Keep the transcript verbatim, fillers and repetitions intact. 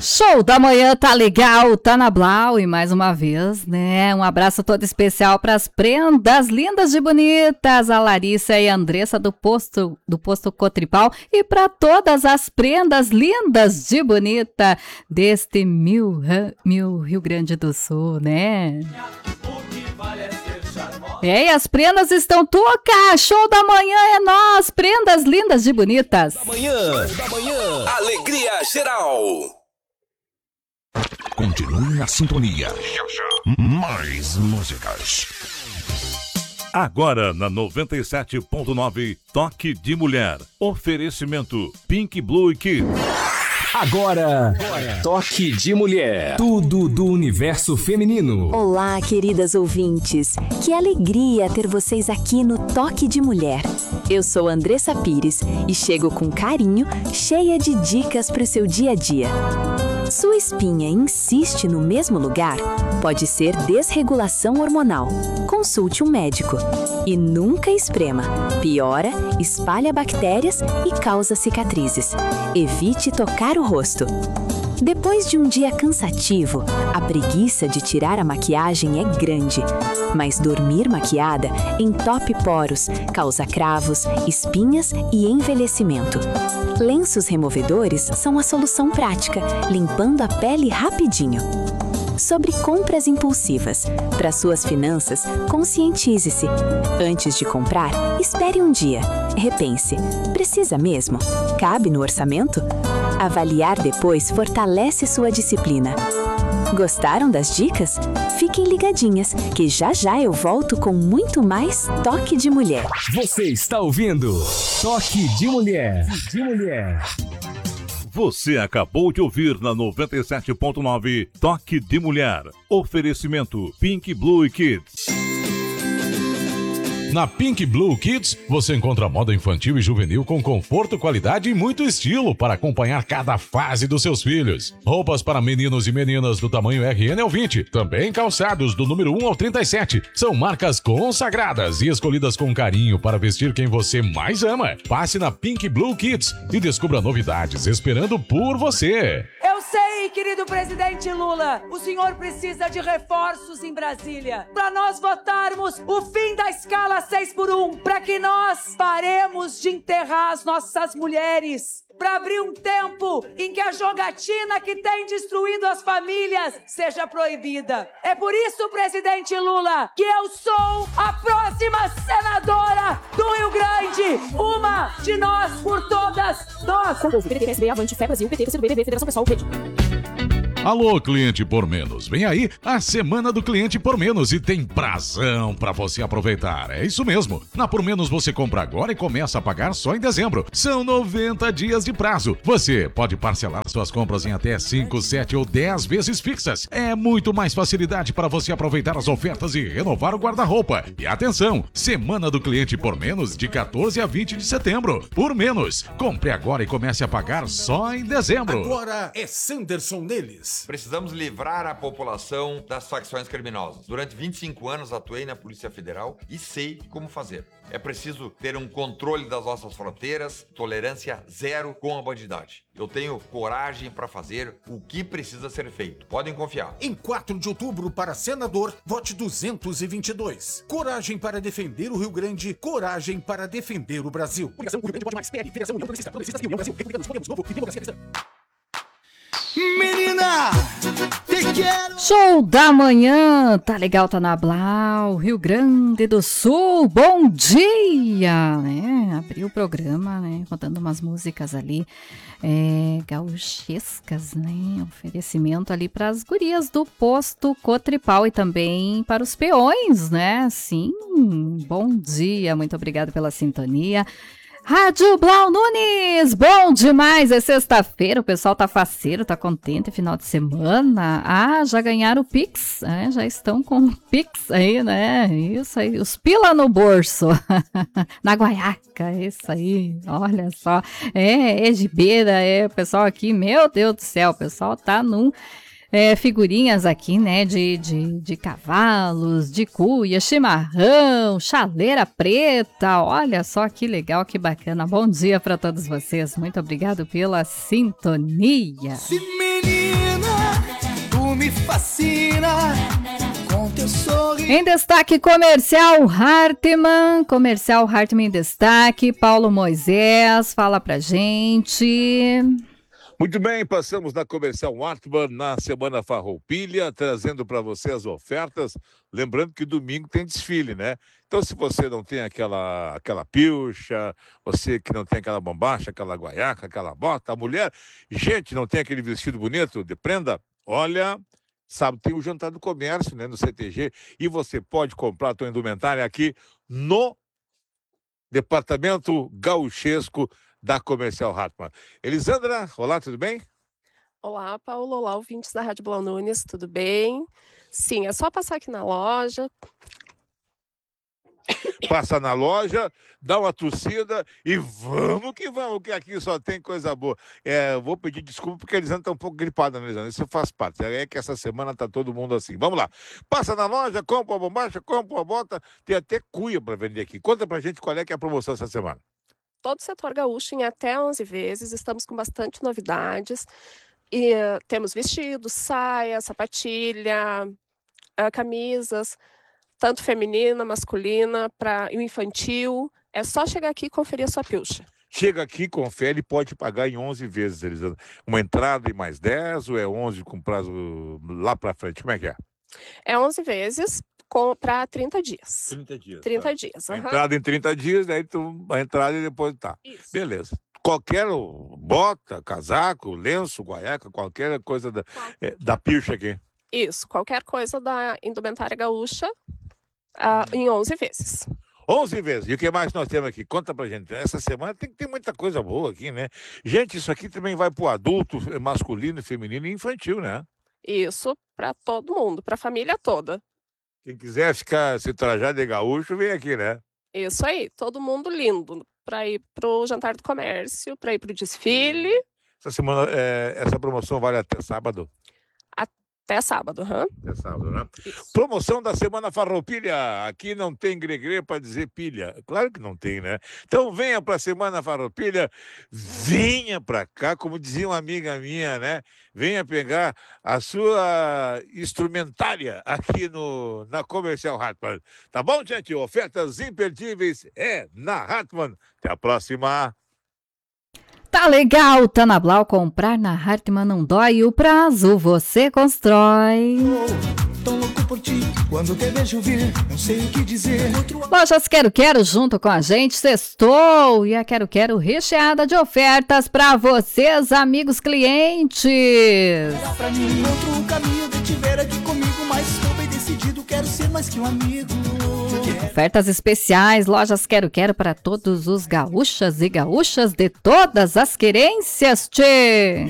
Show da manhã, tá legal, tá na Blau e mais uma vez, né? Um abraço todo especial para as prendas lindas e bonitas, a Larissa e a Andressa do posto do posto Cotripal e para todas as prendas lindas de bonita deste mil, mil Rio Grande do Sul, né? É, e as prendas estão toca! Show da manhã é nós, prendas lindas e bonitas. Da manhã, da manhã, alegria geral. Continue na sintonia. Mais músicas. Agora na noventa e sete ponto nove, Toque de Mulher. Oferecimento Pink Blue Kids. Agora, Toque de Mulher. Tudo do universo feminino. Olá, queridas ouvintes. Que alegria ter vocês aqui no Toque de Mulher. Eu sou Andressa Pires e chego com carinho, cheia de dicas para o seu dia a dia. Sua espinha insiste no mesmo lugar? Pode ser desregulação hormonal. Consulte um médico. E nunca esprema. Piora, espalha bactérias e causa cicatrizes. Evite tocar o rosto. Depois de um dia cansativo, a preguiça de tirar a maquiagem é grande. Mas dormir maquiada entope poros, causa cravos, espinhas e envelhecimento. Lenços removedores são a solução prática, limpando a pele rapidinho. Sobre compras impulsivas. Para suas finanças, conscientize-se. Antes de comprar, espere um dia. Repense. Precisa mesmo? Cabe no orçamento? Avaliar depois fortalece sua disciplina. Gostaram das dicas? Fiquem ligadinhas, que já já eu volto com muito mais Toque de Mulher. Você está ouvindo Toque de Mulher. De Mulher. Você acabou de ouvir na noventa e sete ponto nove, Toque de Mulher. Oferecimento Pink Blue Kids. Na Pink Blue Kids, você encontra moda infantil e juvenil com conforto, qualidade e muito estilo para acompanhar cada fase dos seus filhos. Roupas para meninos e meninas do tamanho R N ao vinte, também calçados do número um ao trinta e sete. São marcas consagradas e escolhidas com carinho para vestir quem você mais ama. Passe na Pink Blue Kids e descubra novidades esperando por você. Eu sei, querido presidente Lula, o senhor precisa de reforços em Brasília para nós votarmos o fim da escala seis por um, para que nós paremos de enterrar as nossas mulheres, para abrir um tempo em que a jogatina que tem destruído as famílias seja proibida. É por isso, presidente Lula, que eu sou a próxima senadora do Rio Grande, uma de nós por todas nós. P T, P S B, Avante, Fé Brasil, P T, P C do B, B B, Federação Pessoal, Rede. Alô, cliente por menos. Vem aí a semana do cliente por menos e tem prazão pra você aproveitar. É isso mesmo. Na Por Menos você compra agora e começa a pagar só em dezembro. São noventa dias de prazo. Você pode parcelar suas compras em até cinco, sete ou dez vezes fixas. É muito mais facilidade para você aproveitar as ofertas e renovar o guarda-roupa. E atenção, semana do cliente por menos de quatorze a vinte de setembro. Por menos. Compre agora e comece a pagar só em dezembro. Agora é Sanderson neles. Precisamos livrar a população das facções criminosas. Durante vinte e cinco anos atuei na Polícia Federal e sei como fazer. É preciso ter um controle das nossas fronteiras, tolerância zero com a bandidagem. Eu tenho coragem para fazer o que precisa ser feito. Podem confiar. Em quatro de outubro, para senador, vote duzentos e vinte e dois. Coragem para defender o Rio Grande, coragem para defender o Brasil. Coligação Rio Grande pode mais. P L, Federação União Progressista, Progressistas e União Brasil, Republicanos, Podemos, Novo e Democracia Cristã. Menina, te quero. Show da manhã, tá legal, tá na Blau, Rio Grande do Sul, bom dia, né, abriu o programa, né, rodando umas músicas ali, é, gauchescas, né, oferecimento ali para as gurias do posto Cotripal e também para os peões, né, sim, bom dia, muito obrigada pela sintonia. Rádio Blau Nunes, bom demais, é sexta-feira, o pessoal tá faceiro, tá contente, final de semana, ah, já ganharam o Pix, é, já estão com o Pix aí, né, isso aí, os pila no bolso, na guaiaca, isso aí, olha só, é, é de beira, é, o pessoal aqui, meu Deus do céu, o pessoal tá num... É, figurinhas aqui, né, de, de, de cavalos, de cuia, chimarrão, chaleira preta, olha só que legal, que bacana. Bom dia para todos vocês, muito obrigado pela sintonia. Se menina, tu me fascina com teu sorriso. Em destaque, Comercial Hartmann. Comercial Hartmann em destaque. Paulo Moisés, fala pra gente. Muito bem, passamos na Comercial Hartmann na Semana Farroupilha, trazendo para você as ofertas. Lembrando que domingo tem desfile, né? Então, se você não tem aquela, aquela pilcha, você que não tem aquela bombacha, aquela guaiaca, aquela bota, a mulher, gente, não tem aquele vestido bonito de prenda, olha, sábado tem o Jantar do Comércio, né, no C T G, e você pode comprar a tua indumentária aqui no Departamento Gauchesco da Comercial Hartmann. Elisandra, olá, tudo bem? Olá, Paulo. Olá, ouvintes da Rádio Blau Nunes, tudo bem? Sim, é só passar aqui na loja. Passa na loja, dá uma tossida e vamos que vamos, que aqui só tem coisa boa. É, eu vou pedir desculpa porque a Elisandra está um pouco gripada, né, Elisandra? Isso faz parte. É que essa semana tá todo mundo assim. Vamos lá. Passa na loja, compra uma bombacha, compra uma bota, tem até cuia para vender aqui. Conta pra gente qual é que é a promoção essa semana. Todo o setor gaúcho em até onze vezes, estamos com bastante novidades. E uh, temos vestidos, saia, sapatilha, uh, camisas, tanto feminina, masculina, para o infantil. É só chegar aqui e conferir a sua pilcha. Chega aqui, confere e pode pagar em onze vezes, Elisandra. Uma entrada e mais dez ou é onze com prazo lá para frente? Como é que é? É onze vezes para trinta dias. trinta dias. trinta tá. dias. A Uhum. entrada em trinta dias, daí tu, a entrada e depois tá. Isso. Beleza. Qualquer bota, casaco, lenço, guaiaca, qualquer coisa da, é, da pilcha aqui. Isso, qualquer coisa da indumentária gaúcha uh, em onze vezes. onze vezes. E o que mais nós temos aqui? Conta pra gente. Essa semana tem que ter muita coisa boa aqui, né? Gente, isso aqui também vai pro adulto, masculino, feminino e infantil, né? Isso, para todo mundo, para a família toda. Quem quiser ficar se trajar de gaúcho, vem aqui, né? Isso aí, todo mundo lindo para ir pro Jantar do Comércio, para ir pro desfile. Essa semana, é, essa promoção vale até sábado? Até sábado, hã? Até sábado, né? Isso. Promoção da Semana Farroupilha. Aqui não tem gregre para dizer pilha. Claro que não tem, né? Então venha para a Semana Farroupilha, venha para cá, como dizia uma amiga minha, né? Venha pegar a sua instrumentária aqui no, na Comercial Hartmann. Tá bom, gente? Ofertas imperdíveis é na Hartmann. Até a próxima. Tá legal, tá na Blau, comprar na Hartmann não dói, o prazo você constrói. Tão louco por ti, quando te vejo vir, não sei o que dizer. Lojas Quero Quero junto com a gente, sextou, e a Quero Quero recheada de ofertas pra vocês, amigos clientes. Pra mim, encontro um caminho de te ver aqui comigo, mas estou bem decidido, quero ser mais que um amigo. Ofertas especiais, Lojas Quero Quero para todos os gaúchas e gaúchas de todas as querências, tchê!